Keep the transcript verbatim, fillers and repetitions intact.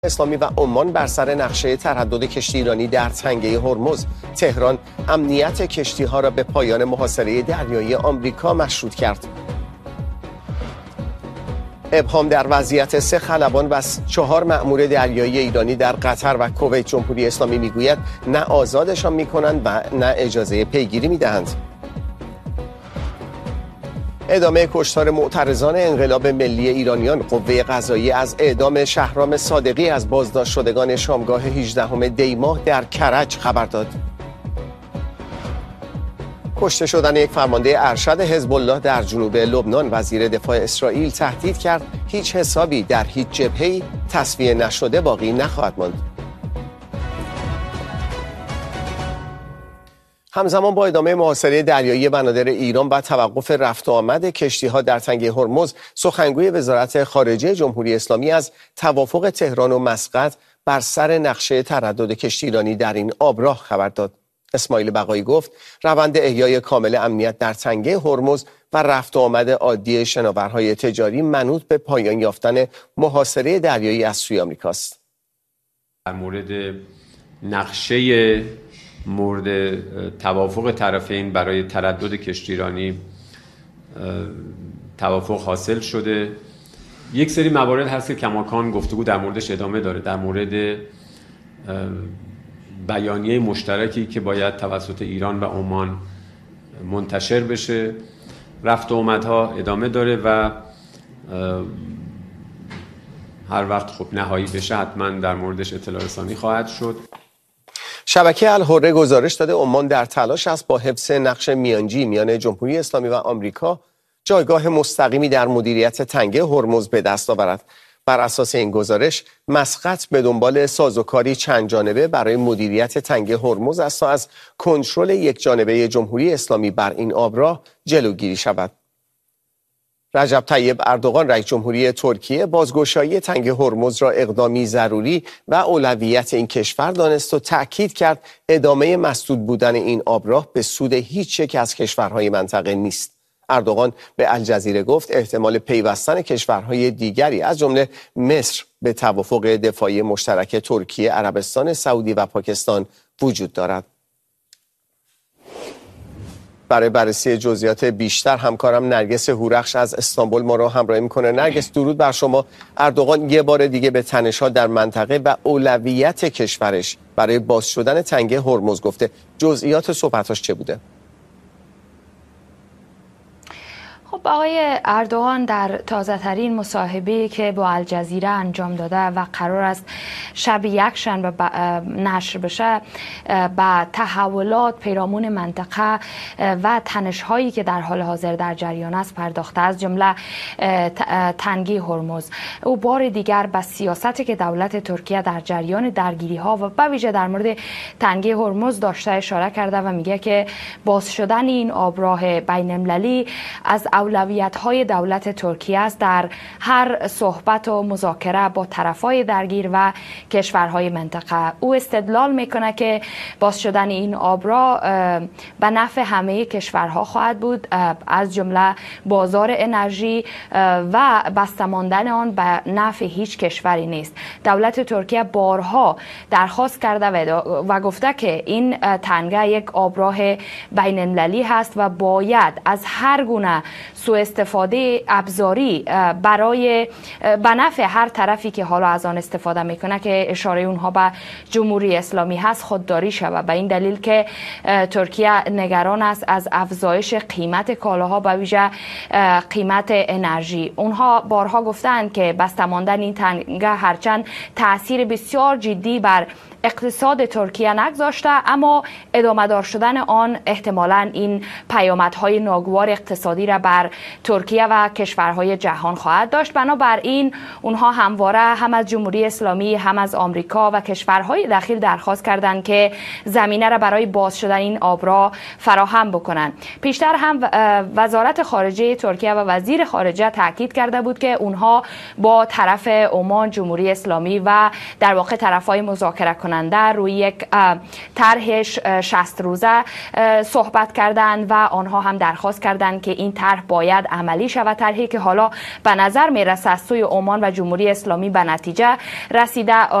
اسلامی و عمان بر سر نقشه تردد کشتی ایرانی در تنگه هرمز. تهران امنیت کشتی‌ها را به پایان محاصره دریایی آمریکا مشروط کرد. ابهام در وضعیت سه خلبان و چهار مأمور دریایی ایرانی در قطر و کویت. جمهوری اسلامی میگوید نه آزادشان میکنند و نه اجازه پیگیری میدهند. ادامه کشتار معترضان انقلاب ملی ایرانیان. قوه قضاییه از اعدام شهرام صادقی از بازداشت شدگان شامگاه هجدهم دی ماه در کرج خبر داد. کشته شدن یک فرمانده ارشد حزب الله در جنوب لبنان. وزیر دفاع اسرائیل تهدید کرد هیچ حسابی در هیچ جبهه‌ای تصفیه نشده باقی نخواهد ماند. همزمان با ادامه محاصره دریایی بنادر ایران و توقف رفت و آمد کشتی‌ها در تنگه هرمز، سخنگوی وزارت خارجه جمهوری اسلامی از توافق تهران و مسقط بر سر نقشه تردد کشتی ایرانی در این آبراه خبر داد. اسماعیل بقایی گفت روند احیای کامل امنیت در تنگه هرمز و رفت و آمد عادی شناورهای تجاری منوط به پایان یافتن محاصره دریایی از سوی آمریکاست. در مورد نقشه مورد توافق طرفین برای تردد کشتی ایرانی توافق حاصل شده. یک سری موارد هست که کماکان گفتگو در موردش ادامه داره، در مورد بیانیه مشترکی که باید توسط ایران و عمان منتشر بشه. رفت و آمدها ادامه داره و هر وقت خب نهایی بشه حتما در موردش اطلاع رسانی خواهد شد. شبکه الحره گزارش داده عمان در تلاش است با حفظ نقش میانجی میان جمهوری اسلامی و آمریکا جایگاه مستقیمی در مدیریت تنگه هرمز به دست آورد. بر اساس این گزارش مسقط به دنبال سازوکاری چند جانبه برای مدیریت تنگه هرمز است تا از کنترل یک جانبه جمهوری اسلامی بر این آبراه جلوگیری شود. رجب طیب اردوغان رئیس جمهوری ترکیه بازگشایی تنگه هرمز را اقدامی ضروری و اولویت این کشور دانست و تأکید کرد ادامه مسدود بودن این آبراه به سود هیچ یک از کشورهای منطقه نیست. اردوغان به الجزیره گفت احتمال پیوستن کشورهای دیگری از جمله مصر به توافق دفاعی مشترک ترکیه، عربستان سعودی و پاکستان وجود دارد. برای بررسی جزئیات بیشتر همکارم نرگس هورخش از استانبول ما را همراهی میکنه. نرگس درود بر شما. اردوغان یه بار دیگه به تنش‌ها در منطقه و اولویت کشورش برای باز شدن تنگه هرمز گفته. جزئیات صحبتاش چه بوده؟ خب آقای اردوغان در تازه ترین مصاحبه‌ای که با الجزیره انجام داده و قرار است شب یکشنبه نشر بشه با تحولات پیرامون منطقه و تنش‌هایی که در حال حاضر در جریان است پرداخته، از جمله تنگه هرمز. او بار دیگر به سیاستی که دولت ترکیه در جریان درگیری‌ها و به ویژه در مورد تنگه هرمز داشته اشاره کرده و میگه که باز شدن این آبراه بین‌المللی از اولویت‌های دولت ترکیه است در هر صحبت و مذاکره با طرفای درگیر و کشورهای منطقه. او استدلال میکنه که باز شدن این آبراه به نفع همه کشورها خواهد بود، از جمله بازار انرژی و بسته ماندن آن به نفع هیچ کشوری نیست. دولت ترکیه بارها درخواست کرده و گفته که این تنگه یک آبراه بین‌المللی هست و باید از هر گونه سوء استفاده ابزاری برای به نفع هر طرفی که حالا از آن استفاده میکنه که اشاره اونها به جمهوری اسلامی هست خودداری شود. به این دلیل که ترکیه نگران است از افزایش قیمت کالاها به ویژه قیمت انرژی. اونها بارها گفتند که بسته ماندن این تنگه هرچند تاثیر بسیار جدی بر اقتصاد ترکیه نگذاشته، اما ادامه دار شدن آن احتمالاً این پیامدهای ناگوار اقتصادی را بر ترکیه و کشورهای جهان خواهد داشت. بنابراین اونها همواره هم از جمهوری اسلامی هم از آمریکا و کشورهای داخل درخواست کردند که زمینه را برای باز شدن این آبراه فراهم بکنند. پیشتر هم وزارت خارجه ترکیه و وزیر خارجه تاکید کرده بود که اونها با طرف عمان، جمهوری اسلامی و در واقع طرفهای مذاکره کننده کننده روی یک طرح شصت روزه صحبت کردند و آنها هم درخواست کردند که این طرح باید عملی شود، طرحی که حالا به نظر می رسد از سوی عمان و جمهوری اسلامی به نتیجه رسیده.